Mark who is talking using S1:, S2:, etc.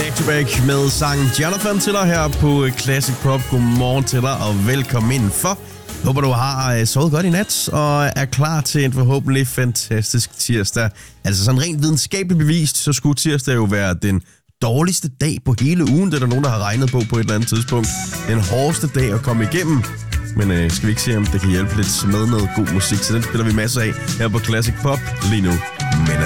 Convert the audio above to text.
S1: Back med sangen Jonathan til dig her på Classic Pop. Godmorgen til dig og velkommen indenfor. Håber du har sovet godt i nat og er klar til en forhåbentlig fantastisk tirsdag. Altså sådan rent videnskabeligt bevist, så skulle tirsdag jo være den dårligste dag på hele ugen. Det er der nogen, der har regnet på et eller andet tidspunkt. Den hårdeste dag at komme igennem. Men skal vi ikke se, om det kan hjælpe lidt med noget god musik. Så den spiller vi masser af her på Classic Pop lige nu. Men